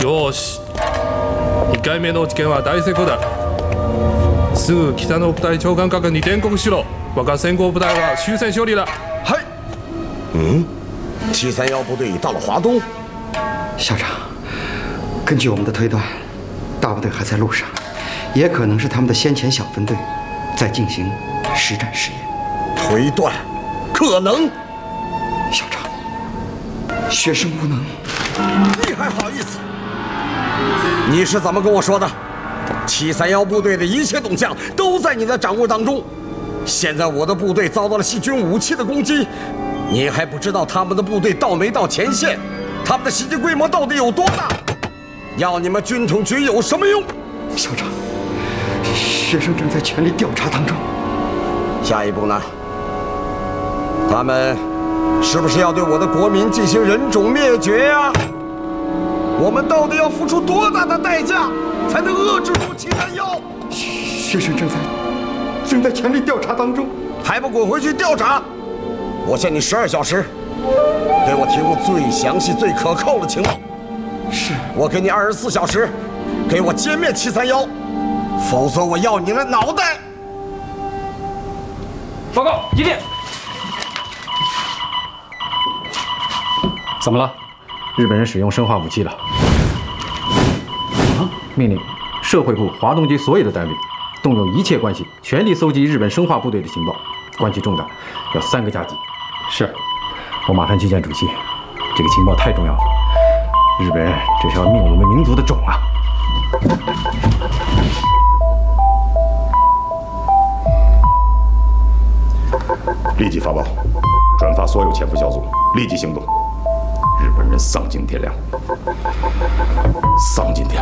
よし。1回目の治験は大成功だ。すぐ北の部隊長官閣に伝告しろ。我が先行部隊は終戦勝利了。 嗨。731部队到了华东。 校长，根据我们的推断，大部队还在路上，也可能是他们的先遣小分队在进行实战试验。 推断，可能。 校长，学生无能。 你还好意思？你是怎么跟我说的？731部队的一切动向都在你的掌握当中。现在我的部队遭到了细菌武器的攻击，你还不知道他们的部队到没到前线，他们的袭击规模到底有多大？要你们军统局有什么用？ 校长，学生正在全力调查当中。 下一步呢？他们是不是要对我的国民进行人种灭绝呀？我们到底要付出多大的代价，才能遏制住731？ 学生正在全力调查当中， 还不滚回去调查！我限你12小时，给我提供最详细、最可靠的情报。 是。 我给你24小时，给我歼灭731，否则我要你的脑袋！ 报告，急电。怎么了？日本人使用生化武器了。啊！命令社会部华东局所有的单位动用一切关系，全力搜集日本生化部队的情报，关系重大，要3个加急。是，我马上去见主席。这个情报太重要了，日本人这是要灭我们民族的种啊！ 立即发报，转发所有潜伏小组，立即行动。日本人丧尽天良，丧尽天良。